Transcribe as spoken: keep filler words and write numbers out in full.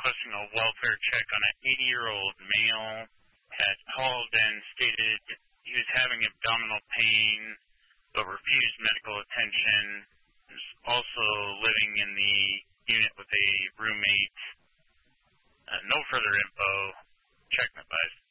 requesting a welfare check on an eighty-year-old male. Had called and stated he was having abdominal pain, but refused medical attention. He was also living in the unit with a roommate. Uh, no further info. Check and advise.